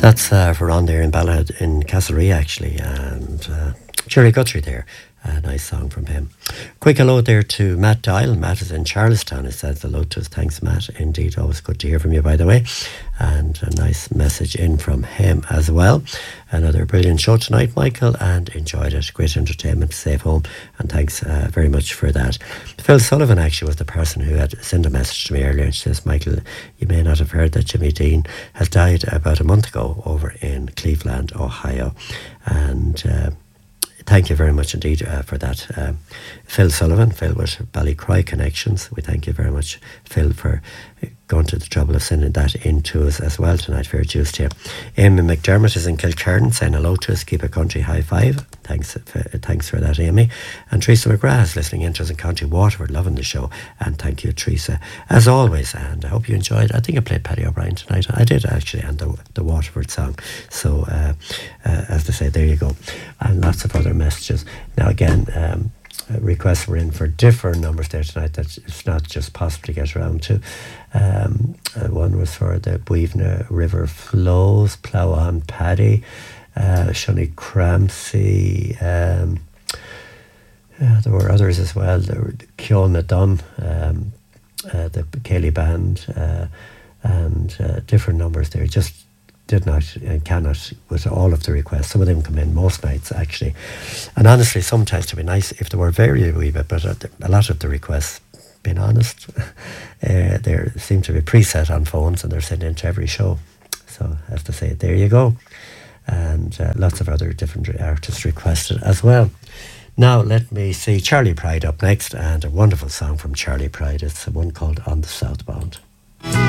That's for on there in Ballad in Castlerea, actually, and Jerry Guthrie there. A nice song from him. Quick hello there to Matt Dial. Matt is in Charlestown. It says hello to us. Thanks, Matt. Indeed, always good to hear from you, by the way. And a nice message in from him as well. Another brilliant show tonight, Michael, and enjoyed it. Great entertainment, safe home, and thanks very much for that. Phil Sullivan actually was the person who had sent a message to me earlier, and she says, Michael, you may not have heard that Jimmy Dean has died about a month ago over in Cleveland, Ohio. And thank you very much indeed for that. Phil Sullivan, Phil with Ballycry Connections. We thank you very much, Phil, for going to the trouble of sending that in to us as well tonight. Fair juice to you. Amy McDermott is in Kilkerran saying hello to us. Keep a country high five. Thanks for that, Amy. And Teresa McGrath is listening in to us in County Waterford, loving the show. And thank you, Teresa, as always. And I hope you enjoyed. I think I played Paddy O'Brien tonight. I did actually, and the Waterford song. So as they say, there you go. And lots of other messages. Now again, requests were in for different numbers there tonight that it's not just possible to get around to. One was for the Buivna River Flows, Plough on Paddy, Shonny Cramsey. There were others as well. There were Keolna Dunn, the Cayley Band, and different numbers there. Just did not and cannot with all of the requests. Some of them come in most nights actually, and honestly sometimes it'd be nice if they were very a wee bit, but a lot of the requests, being honest, they seem to be preset on phones and they're sent into every show. So I have to say, there you go. And lots of other different artists requested as well. Now let me see Charlie Pride up next, and a wonderful song from Charlie Pride. It's one called On the Southbound.